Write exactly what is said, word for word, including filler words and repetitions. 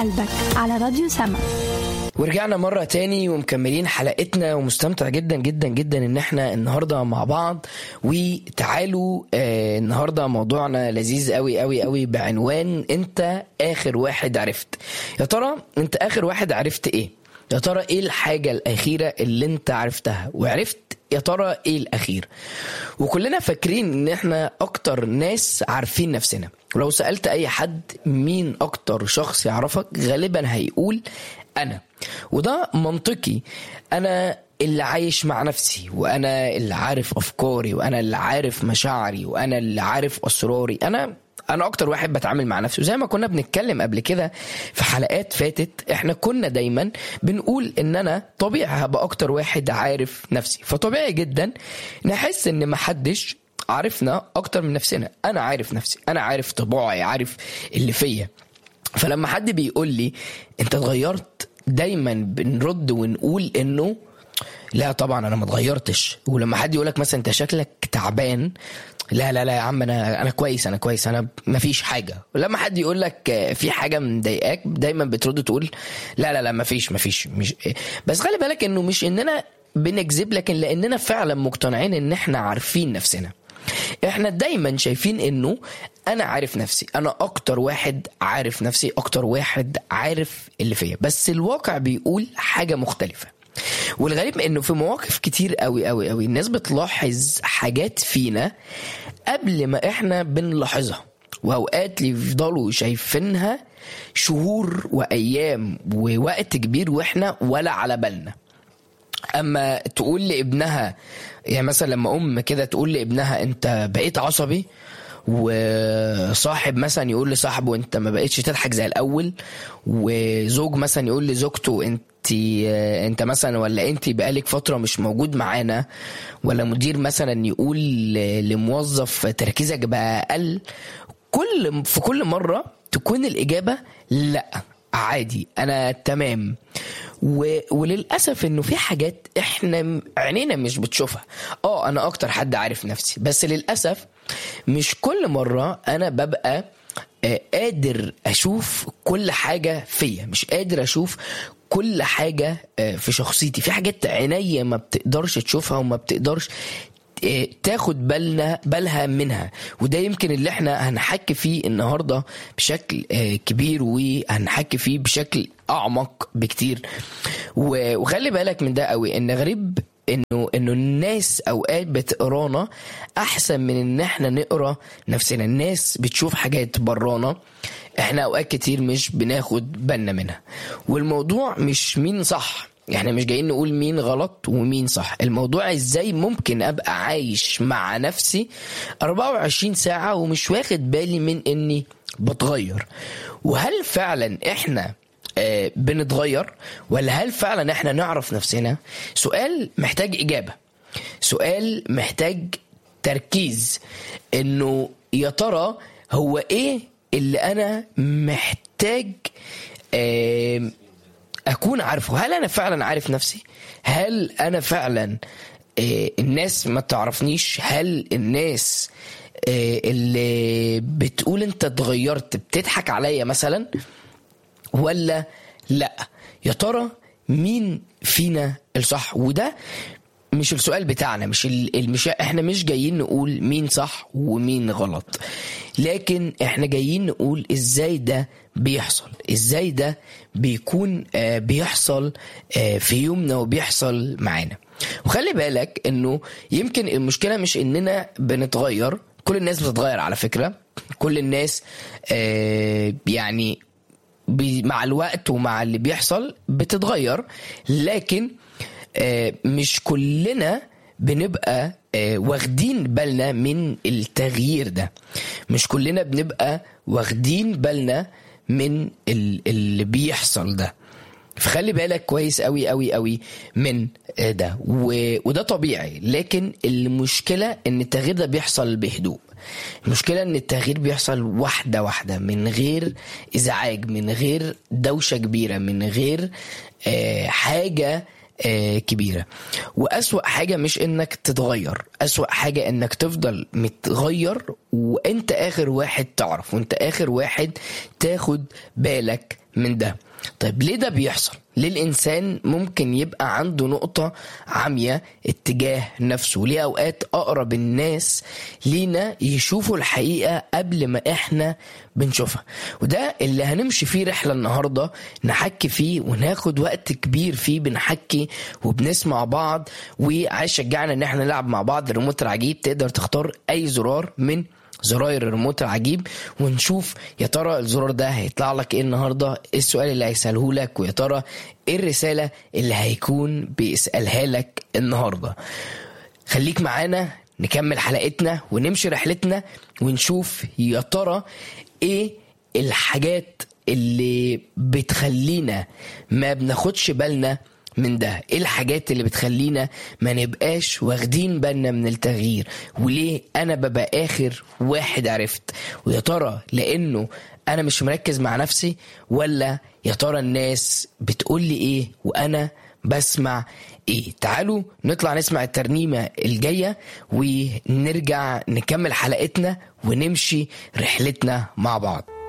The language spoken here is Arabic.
قلبك على راديو سما. ورجعنا مرة تاني ومكملين حلقتنا، ومستمتع جدا جدا جدا ان احنا النهاردة مع بعض. وتعالوا آه النهاردة موضوعنا لذيذ قوي قوي قوي بعنوان انت اخر واحد عرفت. يا ترى انت اخر واحد عرفت ايه؟ يا ترى ايه الحاجة الاخيرة اللي انت عرفتها وعرفت يا ترى ايه الاخير؟ وكلنا فاكرين ان احنا اكتر ناس عارفين نفسنا، ولو سألت اي حد مين اكتر شخص يعرفك غالبا هيقول انا. وده منطقي، انا اللي عايش مع نفسي، وانا اللي عارف افكاري، وانا اللي عارف مشاعري، وانا اللي عارف اسراري. انا انا اكتر واحد بتعامل مع نفسي. وزي ما كنا بنتكلم قبل كده في حلقات فاتت، احنا كنا دايما بنقول ان انا طبيعي هبقى اكتر واحد عارف نفسي، فطبيعي جدا نحس ان محدش عارفنا اكتر من نفسنا. انا عارف نفسي، انا عارف طباعي، عارف اللي فيا. فلما حد بيقول لي انت اتغيرت، دايما بنرد ونقول انه لا طبعا انا ما اتغيرتش. ولما حد يقولك مثلا انت شكلك تعبان، لا لا لا يا عم انا انا كويس انا كويس انا ما فيش حاجه. ولما حد يقولك في حاجه مضايقاك، دايما بترد تقول لا لا لا ما فيش ما فيش مش. بس خلي بالك انه مش اننا بنكذب، لكن لاننا فعلا مقتنعين ان احنا عارفين نفسنا. احنا دايما شايفين انه انا عارف نفسي، انا اكتر واحد عارف نفسي، اكتر واحد عارف اللي فيا. بس الواقع بيقول حاجة مختلفة. والغريب انه في مواقف كتير قوي قوي قوي الناس بتلاحظ حاجات فينا قبل ما احنا بنلاحظها، واوقات يفضلوا شايفينها شهور وايام ووقت كبير واحنا ولا على بالنا. اما تقول لابنها، يعني مثلا لما ام كده تقول لابنها انت بقيت عصبي، وصاحب مثلا يقول لصاحبه انت ما بقيتش تضحك زي الاول، وزوج مثلا يقول لزوجته انت انت مثلا ولا انت بقالك فتره مش موجود معانا، ولا مدير مثلا يقول لموظف تركيزك بقى اقل، كل في كل مره تكون الاجابه لا عادي انا تمام. و... وللأسف انه في حاجات احنا عينينا مش بتشوفها. اه انا اكتر حد عارف نفسي، بس للأسف مش كل مرة انا ببقى قادر اشوف كل حاجة فيا، مش قادر اشوف كل حاجة في شخصيتي. في حاجات عينيا ما بتقدرش تشوفها وما بتقدرش تاخد بالنا بالها منها. وده يمكن اللي احنا هنحكي فيه النهاردة بشكل كبير، وهنحكي فيه بشكل اعمق بكتير. وخلي بالك من ده قوي، ان غريب انه انه الناس اوقات بتقرانا احسن من ان احنا نقرا نفسنا. الناس بتشوف حاجات برانا احنا اوقات كتير مش بناخد بالنا منها. والموضوع مش مين صح، احنا مش جايين نقول مين غلط ومين صح. الموضوع ازاي ممكن ابقى عايش مع نفسي أربعة وعشرين ساعة ومش واخد بالي من اني بتغير. وهل فعلا احنا آه بنتغير، ولا هل فعلا احنا نعرف نفسنا؟ سؤال محتاج اجابة، سؤال محتاج تركيز. انه يا ترى هو ايه اللي انا محتاج آه أكون عارفه؟ هل أنا فعلا عارف نفسي؟ هل أنا فعلا آه الناس ما تعرفنيش؟ هل الناس آه اللي بتقول أنت اتغيرت بتضحك عليا مثلا، ولا لا؟ يا ترى مين فينا الصح؟ وده مش السؤال بتاعنا، مش المش... احنا مش جايين نقول مين صح ومين غلط، لكن احنا جايين نقول ازاي ده بيحصل، ازاي ده بيكون آه بيحصل آه في يومنا وبيحصل معانا. وخلي بالك انه يمكن المشكلة مش اننا بنتغير. كل الناس بتتغير على فكرة، كل الناس آه يعني مع الوقت ومع اللي بيحصل بتتغير، لكن آه مش كلنا بنبقى آه واخدين بالنا من التغيير ده. مش كلنا بنبقى واخدين بالنا من اللي بيحصل ده. فخلي بالك كويس قوي قوي قوي من ده. وده طبيعي، لكن المشكلة ان التغيير ده بيحصل بهدوء. المشكلة ان التغيير بيحصل واحدة واحدة، من غير ازعاج، من غير دوشة كبيرة، من غير آه حاجة آه كبيرة. وأسوأ حاجة مش انك تتغير، أسوأ حاجة انك تفضل متغير وانت اخر واحد تعرف وانت اخر واحد تاخد بالك من ده. طيب ليه ده بيحصل؟ ليه الإنسان ممكن يبقى عنده نقطة عمياء اتجاه نفسه؟ ليه أوقات أقرب الناس لينا يشوفوا الحقيقة قبل ما إحنا بنشوفها؟ وده اللي هنمشي فيه رحلة النهاردة، نحكي فيه وناخد وقت كبير فيه بنحكي وبنسمع بعض. وعايز شجعنا إن إحنا نلعب مع بعض الريموت العجيب. تقدر تختار أي زرار من زراير الريموت العجيب ونشوف يا ترى الزرار ده هيطلع لك ايه النهارده، ايه السؤال اللي هيسأله لك، ويا ترى ايه الرسالة اللي هيكون بيسألها لك النهارده. خليك معانا نكمل حلقتنا ونمشي رحلتنا ونشوف يا ترى ايه الحاجات اللي بتخلينا ما بناخدش بالنا من ده، ايه الحاجات اللي بتخلينا ما نبقاش واخدين بالنا من التغيير، وليه انا ببقى اخر واحد عرفت. ويا ترى لانه انا مش مركز مع نفسي، ولا يا ترى الناس بتقول لي ايه وانا بسمع ايه؟ تعالوا نطلع نسمع الترنيمة الجاية ونرجع نكمل حلقتنا ونمشي رحلتنا مع بعض.